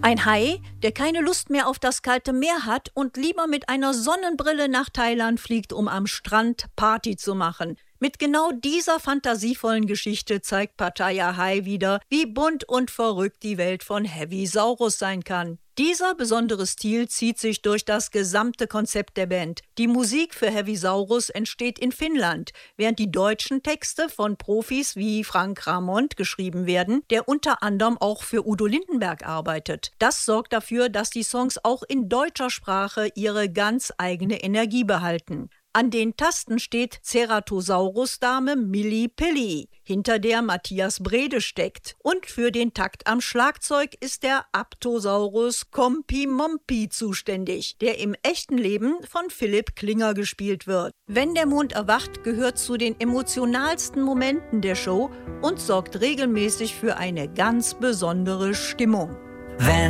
Ein Hai, der keine Lust mehr auf das kalte Meer hat und lieber mit einer Sonnenbrille nach Thailand fliegt, um am Strand Party zu machen. Mit genau dieser fantasievollen Geschichte zeigt Pattaya Hai wieder, wie bunt und verrückt die Welt von Heavisaurus sein kann. Dieser besondere Stil zieht sich durch das gesamte Konzept der Band. Die Musik für Heavisaurus entsteht in Finnland, während die deutschen Texte von Profis wie Frank Ramond geschrieben werden, der unter anderem auch für Udo Lindenberg arbeitet. Das sorgt dafür, dass die Songs auch in deutscher Sprache ihre ganz eigene Energie behalten. An den Tasten steht Ceratosaurus-Dame Milli Pilli, hinter der Matthias Brede steckt. Und für den Takt am Schlagzeug ist der Apatosaurus Kompi Mompi zuständig, der im echten Leben von Philipp Klinger gespielt wird. Wenn der Mond erwacht, gehört zu den emotionalsten Momenten der Show und sorgt regelmäßig für eine ganz besondere Stimmung. Wenn